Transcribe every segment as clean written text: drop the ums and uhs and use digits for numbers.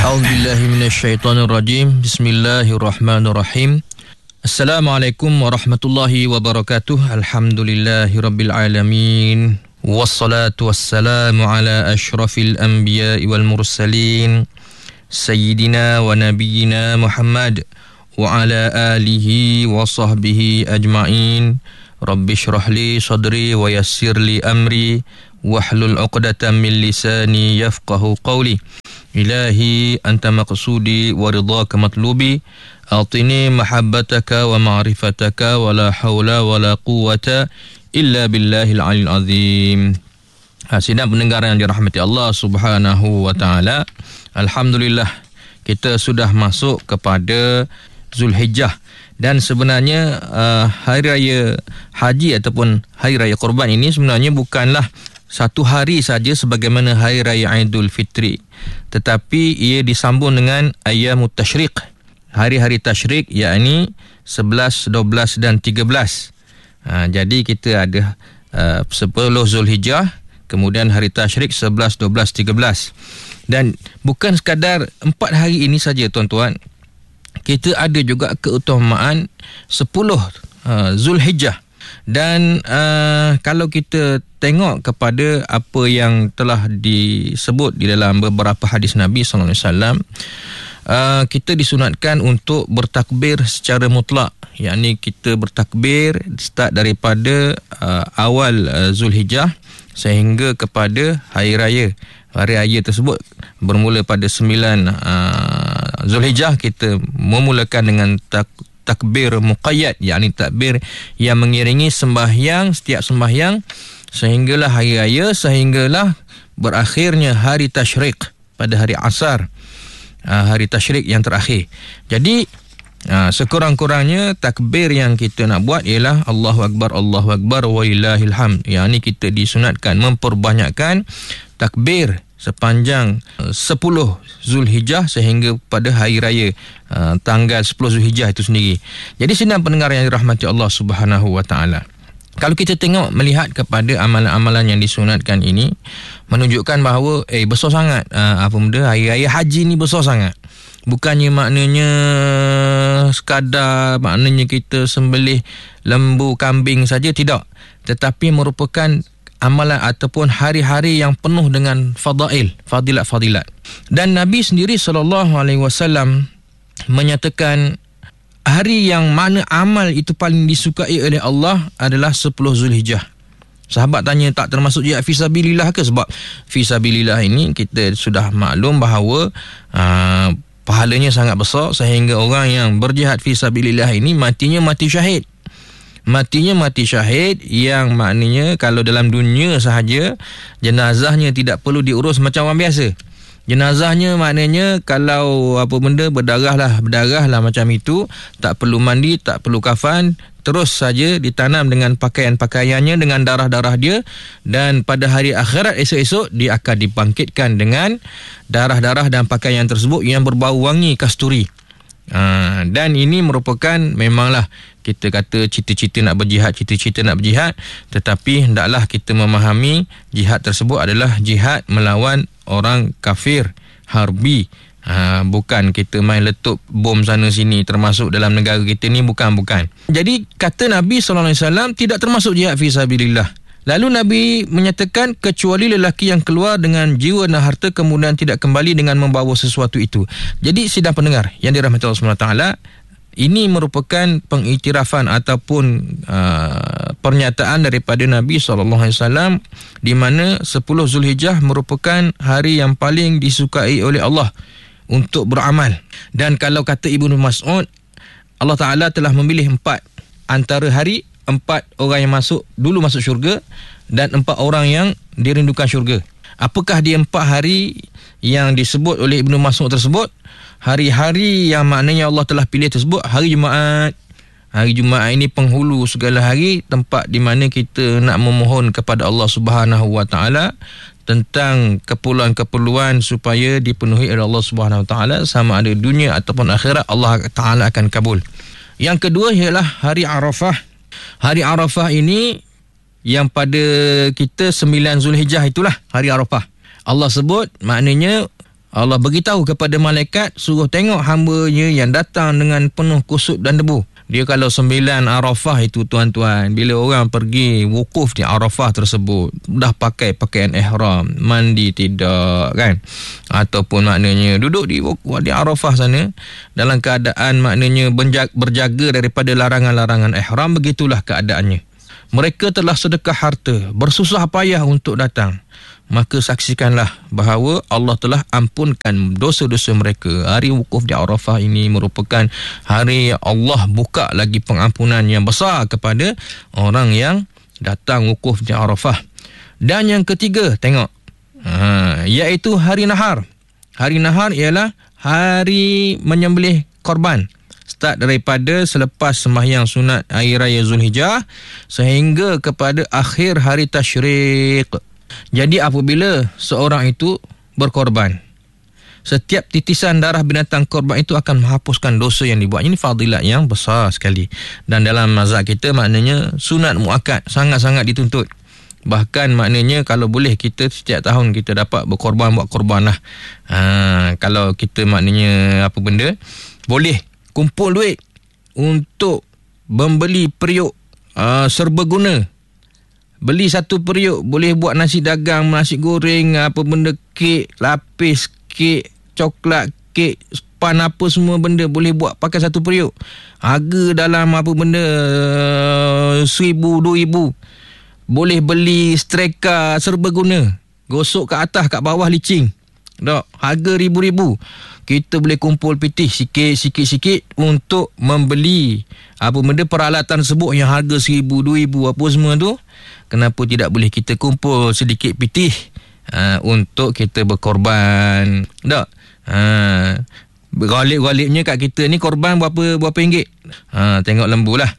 A'udzubillahi minasyaitonirrajim. Bismillahirrahmanirrahim. Assalamualaikum warahmatullahi wabarakatuh. Alhamdulillahirabbil alamin. Wassalatu wassalamu ala asyrafil anbiya'i wal mursalin. Sayyidina wa nabiyyina Muhammad wa ala alihi wa sahbihi ajma'in. Rabbi shrah li sadri wa yassir li amri wahlul 'uqdatam min lisani yafqahu qawli. Ilahi anta maqsudi wa ridhaka matlubi. Atini mahabbataka wa ma'rifataka wa la hawla wa la quwwata illa billahil 'aliyyil azim. Sidang pendengar yang dirahmati Allah Subhanahu wa taala, alhamdulillah kita sudah masuk kepada Zulhijjah. Dan sebenarnya hari raya haji ataupun hari raya Korban ini sebenarnya bukanlah satu hari saja sebagaimana hari raya Aidul Fitri, tetapi ia disambung dengan ayyamut tasyriq, hari-hari tasyrik, yakni 11, 12 dan 13. Jadi kita ada 10 Zulhijjah, kemudian hari tasyrik 11, 12, 13. Dan bukan sekadar 4 hari ini saja tuan-tuan, kita ada juga keutamaan 10 Zulhijjah. Dan kalau kita tengok kepada apa yang telah disebut di dalam beberapa hadis Nabi SAW, kita disunatkan untuk bertakbir secara mutlak. Yakni kita bertakbir start daripada awal Zulhijjah sehingga kepada hari raya. Hari raya tersebut bermula pada 9 Zulhijjah, kita memulakan dengan takbir muqayyad, yakni takbir yang mengiringi sembahyang, setiap sembahyang sehinggalah hari raya, sehinggalah berakhirnya hari tasyrik pada hari asar, hari tasyrik yang terakhir. Jadi sekurang-kurangnya takbir yang kita nak buat ialah Allahu Akbar walillahil hamd. Yakni kita disunatkan memperbanyakkan takbir sepanjang 10 Zulhijjah sehingga pada hari raya tanggal 10 Zulhijjah itu sendiri. Jadi sidang pendengar yang dirahmati Allah Subhanahu wa taala, kalau kita tengok melihat kepada amalan-amalan yang disunatkan ini, menunjukkan bahawa besar sangat hari raya haji ni besar sangat. Bukannya maknanya sekadar maknanya kita sembelih lembu, kambing saja, tidak, tetapi merupakan amalan ataupun hari-hari yang penuh dengan fadilat. Dan Nabi sendiri SAW menyatakan hari yang mana amal itu paling disukai oleh Allah adalah 10 Zulhijjah. Sahabat tanya, tak termasuk jihad fisabilillah ke? Sebab fisabilillah ini kita sudah maklum bahawa pahalanya sangat besar, sehingga orang yang berjihad fisabilillah ini matinya mati syahid. Matinya mati syahid, yang maknanya kalau dalam dunia sahaja jenazahnya tidak perlu diurus macam orang biasa. Jenazahnya maknanya kalau apa benda berdarah lah macam itu, tak perlu mandi, tak perlu kafan, terus saja ditanam dengan pakaian-pakaiannya, dengan darah-darah dia, dan pada hari akhirat esok-esok dia akan dibangkitkan dengan darah-darah dan pakaian tersebut yang berbau wangi kasturi. Dan ini merupakan, memanglah kita kata cita-cita nak berjihad, tetapi hendaklah kita memahami jihad tersebut adalah jihad melawan orang kafir, harbi. Bukan kita main letup bom sana sini, termasuk dalam negara kita ni, bukan. Jadi kata Nabi SAW tidak termasuk jihad fisabilillah. Lalu Nabi menyatakan kecuali lelaki yang keluar dengan jiwa dan harta kemudian tidak kembali dengan membawa sesuatu itu. Jadi sidang pendengar yang dirahmati Allah SWT, ini merupakan pengiktirafan ataupun pernyataan daripada Nabi SAW, di mana 10 Zulhijjah merupakan hari yang paling disukai oleh Allah untuk beramal. Dan kalau kata Ibnu Mas'ud, Allah Ta'ala telah memilih 4 antara hari, 4 orang yang dulu masuk syurga dan 4 orang yang dirindukan syurga. Apakah dia 4 hari yang disebut oleh Ibnu Mas'ud tersebut? Hari-hari yang maknanya Allah telah pilih tersebut, hari Jumaat. Hari Jumaat ini penghulu segala hari, tempat di mana kita nak memohon kepada Allah Subhanahu wa taala tentang keperluan-keperluan supaya dipenuhi oleh Allah Subhanahu wa taala, sama ada dunia ataupun akhirat, Allah Taala akan kabul. Yang kedua ialah hari Arafah. Hari Arafah ini yang pada kita 9 Zulhijjah itulah hari Arafah. Allah sebut maknanya Allah beritahu kepada malaikat, suruh tengok hamba-Nya yang datang dengan penuh kusut dan debu. Dia kalau 9 Arafah itu tuan-tuan, bila orang pergi wukuf di Arafah tersebut, dah pakai pakaian ihram, mandi tidak kan, ataupun maknanya duduk di Arafah sana dalam keadaan maknanya berjaga daripada larangan-larangan ihram, begitulah keadaannya. Mereka telah sedekah harta, bersusah payah untuk datang, maka saksikanlah bahawa Allah telah ampunkan dosa-dosa mereka. Hari wukuf di Arafah ini merupakan hari Allah buka lagi pengampunan yang besar kepada orang yang datang wukuf di Arafah. Dan yang ketiga, tengok, iaitu hari nahar. Hari nahar ialah hari menyembelih korban. Start daripada selepas sembahyang sunat Hari Raya Zulhijjah sehingga kepada akhir hari tasyrik. Jadi apabila seorang itu berkorban, setiap titisan darah binatang korban itu akan menghapuskan dosa yang dibuat. Ini fadilat yang besar sekali. Dan dalam mazhab kita maknanya sunat muakkad, sangat-sangat dituntut. Bahkan maknanya kalau boleh kita setiap tahun kita dapat berkorban, buat korban lah. Kalau kita maknanya apa benda, boleh kumpul duit untuk membeli periuk serbaguna. Beli satu periuk boleh buat nasi dagang, nasi goreng, apa benda, kek, lapis, kek, coklat, kek, span, apa semua benda boleh buat pakai satu periuk. Harga dalam apa benda 1,000, 2,000. Boleh beli streka serbaguna, gosok kat atas, kat bawah licin. Tak, harga ribu-ribu. Kita boleh kumpul pitih sikit-sikit untuk membeli apa benda peralatan tersebut yang harga 1,000, 2,000 apa semua tu. Kenapa tidak boleh kita kumpul sedikit pitih untuk kita berkorban? Tak? Galip-galipnya kat kita ni korban berapa ringgit? Tengok lembu lah.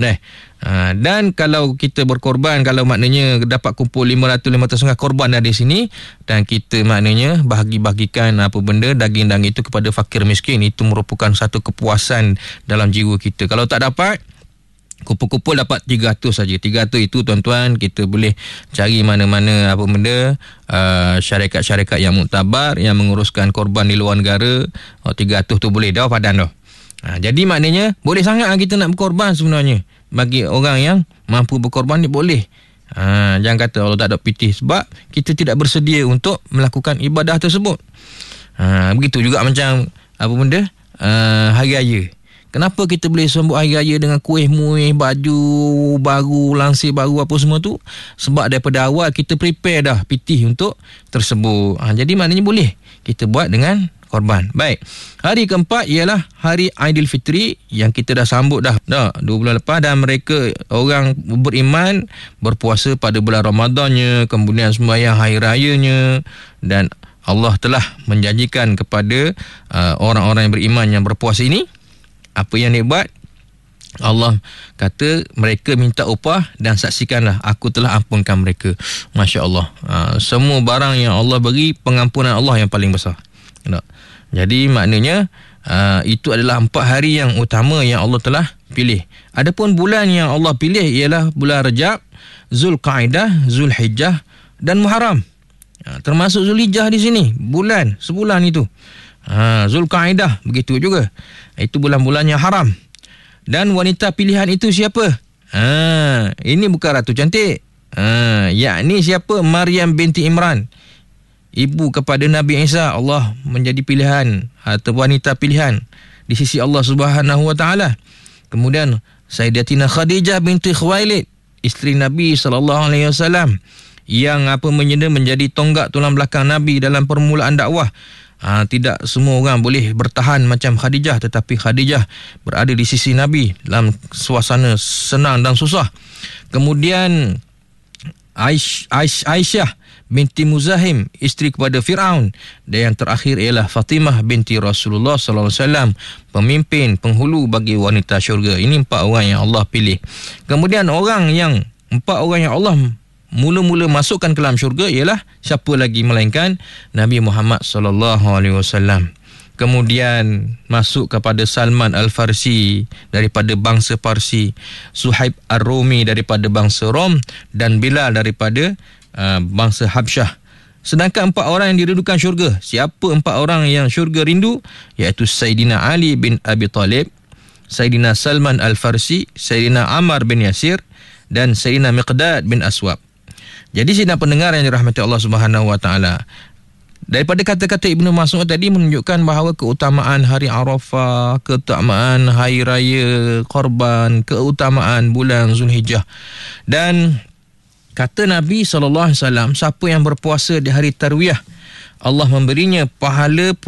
Dan kalau kita berkorban, kalau maknanya dapat kumpul 500-500 korban dari sini, dan kita maknanya bahagi-bahagikan apa benda daging-daging itu kepada fakir miskin, itu merupakan satu kepuasan dalam jiwa kita. Kalau tak dapat, kumpul-kumpul dapat 300 saja. 300 itu tuan-tuan, kita boleh cari mana-mana apa benda syarikat-syarikat yang muktabar yang menguruskan korban di luar negara. 300 tu boleh dah padan dah. Jadi maknanya boleh sangat kita nak berkorban sebenarnya. Bagi orang yang mampu berkorban ni boleh. Jangan kata Allah tak ada pitih, sebab kita tidak bersedia untuk melakukan ibadah tersebut. Begitu juga macam apa benda hari raya. Kenapa kita boleh sambut hari raya dengan kuih-muih, baju baru, langsir baru apa semua tu? Sebab daripada awal kita prepare dah pitih untuk tersebut. Jadi maknanya boleh kita buat dengan korban. Baik. Hari keempat ialah hari Aidilfitri yang kita dah sambut dah 2 bulan lepas, dan mereka orang beriman berpuasa pada bulan Ramadannya, kemudian sembahyang hari rayanya, dan Allah telah menjanjikan kepada orang-orang yang beriman yang berpuasa ini, apa yang dia buat? Allah kata mereka minta upah dan saksikanlah aku telah ampunkan mereka. Masya Allah. Semua barang yang Allah beri, pengampunan Allah yang paling besar. Jadi maknanya itu adalah 4 hari yang utama yang Allah telah pilih. Adapun bulan yang Allah pilih ialah bulan Rajab, Zulqaidah, Zulhijjah dan Muharram. Termasuk Zulhijjah di sini, bulan sebulan itu. Zulqaidah begitu juga. Itu bulan-bulan yang haram. Dan wanita pilihan itu siapa? Ini bukan Ratu Cantik. Yakni siapa? Maryam binti Imran, ibu kepada Nabi Isa. Allah menjadi pilihan atau wanita pilihan di sisi Allah Subhanahu Wa Taala. Kemudian Sayyidatina Khadijah binti Khuwailid, isteri Nabi SAW, yang menjadi tonggak tulang belakang Nabi dalam permulaan dakwah. Tidak semua orang boleh bertahan macam Khadijah, tetapi Khadijah berada di sisi Nabi dalam suasana senang dan susah. Kemudian Aisyah binti Muzahim, isteri kepada Fir'aun. Dan yang terakhir ialah Fatimah binti Rasulullah SAW, pemimpin, penghulu bagi wanita syurga. Ini 4 orang yang Allah pilih. Kemudian 4 orang yang Allah mula-mula masukkan ke dalam syurga ialah siapa lagi melainkan Nabi Muhammad SAW. Kemudian masuk kepada Salman Al-Farsi daripada bangsa Parsi, Suhaib Ar-Rumi daripada bangsa Rom, dan Bilal daripada bangsa Habsyah. Sedangkan 4 orang yang dirindukan syurga. Siapa 4 orang yang syurga rindu? Iaitu Sayyidina Ali bin Abi Talib, Sayyidina Salman Al-Farsi, Sayyidina Ammar bin Yasir dan Sayyidina Miqdad bin Aswab. Jadi sidang pendengar yang dirahmati Allah Subhanahu Wa Taala, daripada kata-kata Ibnu Mas'ud tadi menunjukkan bahawa keutamaan hari Arafah, keutamaan hari raya Korban, keutamaan bulan Zulhijjah. Dan kata Nabi SAW, siapa yang berpuasa di hari Tarwiyah, Allah memberinya pahala